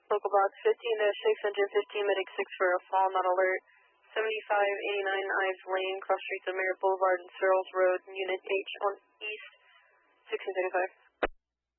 Local box 15-6, engine 15, medic 6 for a fall, not alert. 7589 Ives Lane, cross streets of Merritt Boulevard and Searles Road, unit H on east, 1635.